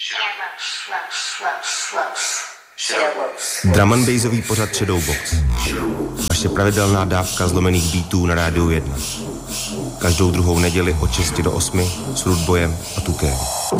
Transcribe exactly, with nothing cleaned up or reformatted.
Drum and bassový pořad Shadowbox. Vaše pravidelná dávka zlomených beatů na Rádiu jedna. Každou druhou neděli od šesti do osmi s Rudboyem a Tukem.